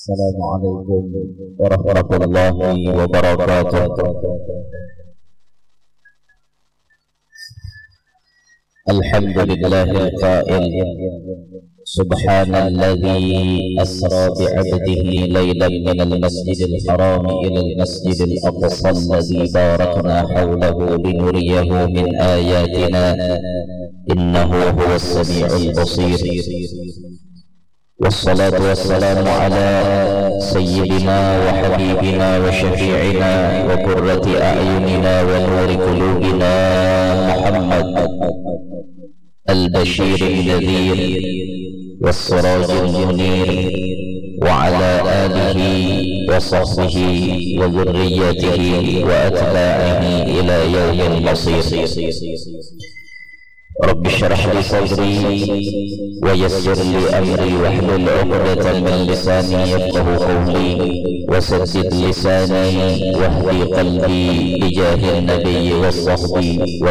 السلام عليكم ورحمة الله وبركاته. الحمد لله القائل سبحان الذي أسرى بعبده ليلا من المسجد الحرام إلى المسجد الأقصى الذي باركنا حوله لنريه من آياتنا إنه هو السميع البصير. والصلاة والسلام على سيدنا وحبيبنا وشفيعنا وقرة أعيننا ونور قلوبنا محمد البشير النذير والسراج المنير، وعلى آله وصحبه وذريته وأتباعه إلى يوم المصير. رب اشرح لي صدري ويسر لي أمري واحلل عقدة من لساني يفقه قولي وسدد لساني واهدي قلبي بجاه النبي والصحب